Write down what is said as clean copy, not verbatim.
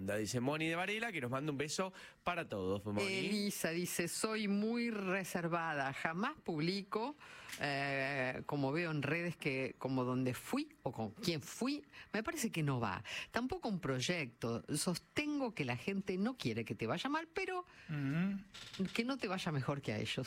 onda, dice Moni de Varela, que nos manda un beso para todos, Moni. Elisa dice, soy muy reservada, jamás publico, como veo en redes, que como donde fui o con quién fui, me parece que no va. Tampoco un proyecto, sostengo que la gente no quiere que te vaya mal, pero que no te vaya mejor que a ellos.